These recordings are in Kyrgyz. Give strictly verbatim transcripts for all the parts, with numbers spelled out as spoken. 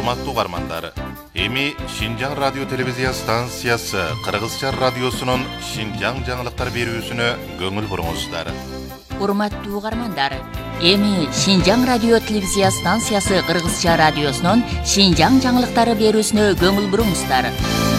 Урматтуу угармандар, эми Шинжаң радио телевизия станциясы Кыргызча радиосунун Шинжаң жаңылыктар берүүсүнө көңүл буруңуздар. Урматтуу угармандар, эми Шинжаң радио телевизия станциясы Кыргызча радиосунун Шинжаң жаңылыктары берүүсүнө көңүл буруңуздар.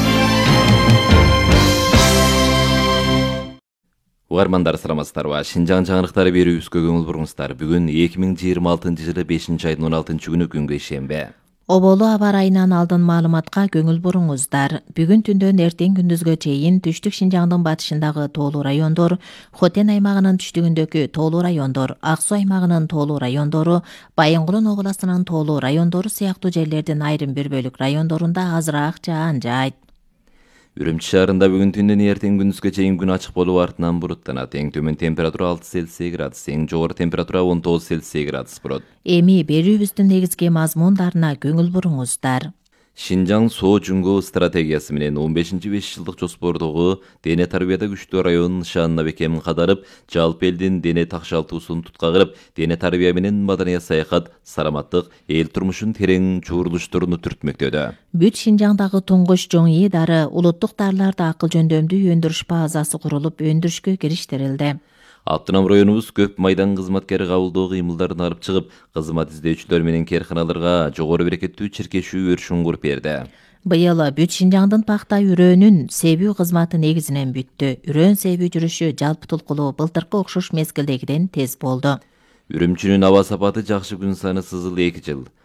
Угармандар саламатсыздарбы? Шинжаң жаңылыктары берүүбүзгө көңүл буруңуздар. Бүгүн эки миң жыйырма алтынчы жылы бешинчи айдын он алтынчы күнү күнгө ишембе. Оболу аба райынан алдын маалыматка көңүл буруңуздар. Бүгүн түндөн эртең күндүзгө чейин түштүк Шинжаңдын батышындагы тоолуу райондор, Хотен аймагынын түштүгүндөгү тоолуу райондор, Ак Суу аймагынын тоолуу райондору, Байынгулун областынын тоолуу райондору сыяктуу жерлердин айрым бир бөлүк райондорунда азыраак жаан жаайт. Үрүмчү шаарында бүгүн түндөн эртең күндүзгө чейин күн ачык болуп артынан буруттанат. Эң төмөн температура алты Цельсий градус, эң жогору температура он тогуз Цельсий градус болот. Эми берүүбүздүн негизги мазмундарына көңүл буруңуздар. Шинжаң соо жүнгө стратегиясы менен он бешинчи беш жылдык жоспордогу дене тарбияда күчтүү районун нышанына бекемин кадарып, жалпы элдин дене такшалтуусун тутка кырып, дене тарбия менен маданият саякат, саламаттык, эл турмушун терең чуурулуштууруну түртмөктөдө. Бүт Шинжаңдагы туңгуч жоң ии дары, улуттук дарыларды акыл жөндөмдүү өндүрүш базасы курулуп, өндүрүшкө кириштирилди. Автоном районубуз көп майдан кызматкери кабылдоо кыймылдарын алып чыгып, кызмат издөөчүлөр менен керканаларга жогору берекеттүү чиркешүү өршүн куруп берди. Быйыл бүт Шинжаңдын пакта үрөөнүн себүү кызматы негизинен бүттү. Үрөөн себүү жүрүшү жалпы тулкулуу былтыркы окшош мезгилдегиден тез болду. Үрүмчүнүн аба сапаты жакшы, күн саны сызыл эки жыл.